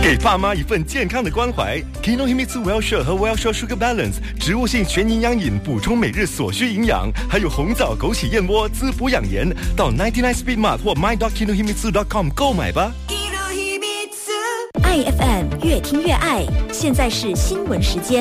给爸妈一份健康的关怀。Kinohimitsu Well-Share 和 Well-Share Sugar Balance 植物性全营养饮，补充每日所需营养，还有红枣枸杞燕窝滋补养颜。到99 Speed Mart 或 my.kinohimitsu.com 购买吧。 IFM 越听越爱，现在是新闻时间。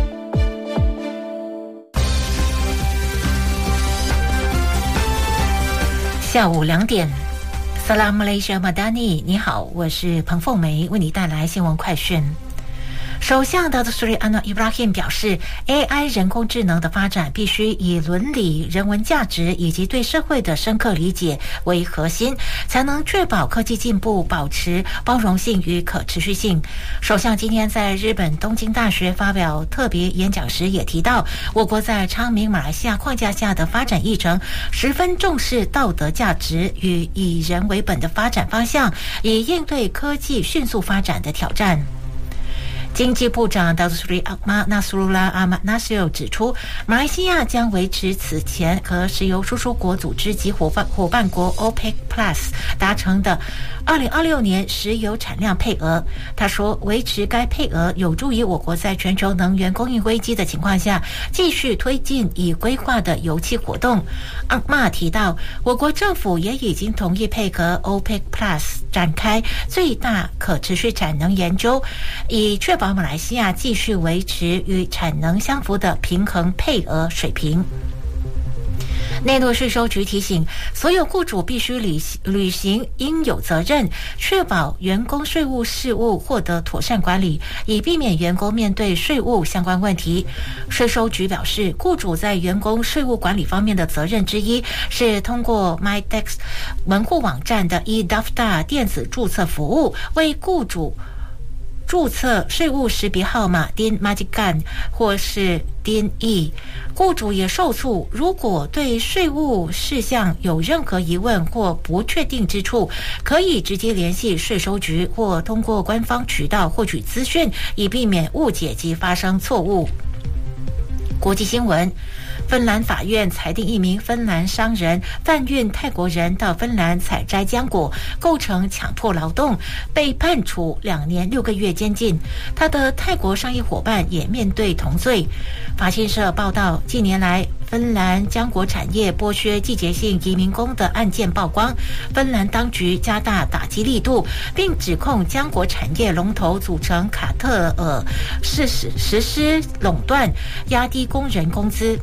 下午2点 Salam Malaysia Madani， 你好，我是彭凤梅，为你带来新闻快讯。首相达特苏里安诺伊布拉欣表示 ，AI 人工智能的发展必须以伦理、人文价值以及对社会的深刻理解为核心，才能确保科技进步保持包容性与可持续性。首相今天在日本东京大学发表特别演讲时也提到，我国在昌明马来西亚框架下的发展议程十分重视道德价值与以人为本的发展方向，以应对科技迅速发展的挑战。经济部长达苏里阿马纳苏鲁拉阿马纳西欧指出，马来西亚将维持此前和石油输出国组织及伙伴国 OPEC Plus 达成的2026年石油产量配额。他说，维持该配额有助于我国在全球能源供应危机的情况下，继续推进已规划的油气活动。阿马提到，我国政府也已经同意配合 OPEC Plus 展开最大可持续产能研究，以确保马来西亚继续维持与产能相符的平衡配额水平。内陆税收局提醒，所有雇主必须履行应有责任，确保员工税务事务获得妥善管理，以避免员工面对税务相关问题。税收局表示，雇主在员工税务管理方面的责任之一是通过 MyTax 门户网站的 eDaftar 电子注册服务，为雇主注册税务识别号码 DIN Majikan 或是 DIN E。 雇主也受促，如果对税务事项有任何疑问或不确定之处，可以直接联系税收局或通过官方渠道获取资讯，以避免误解及发生错误。国际新闻，芬兰法院裁定一名芬兰商人贩运泰国人到芬兰采摘浆果，构成强迫劳动，被判处2年6个月监禁。他的泰国商业伙伴也面对同罪。法新社报道，近年来芬兰浆果产业剥削季节性移民工的案件曝光，芬兰当局加大打击力度，并指控浆果产业龙头组成卡特尔实施垄断，压低工人工资。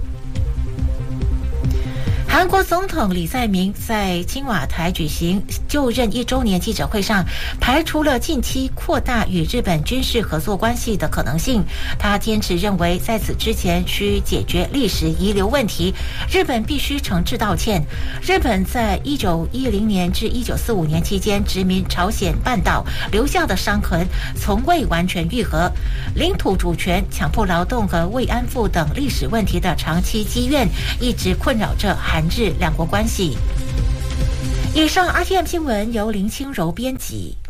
韩国总统李在明在青瓦台举行就任1周年记者会上，排除了近期扩大与日本军事合作关系的可能性。他坚持认为，在此之前需解决历史遗留问题，日本必须诚挚道歉。日本在1910年至1945年期间殖民朝鲜半岛留下的伤痕从未完全愈合，领土主权、强迫劳动和慰安妇等历史问题的长期积怨一直困扰着韩日两国关系。以上 RTM 新闻由林清柔编辑。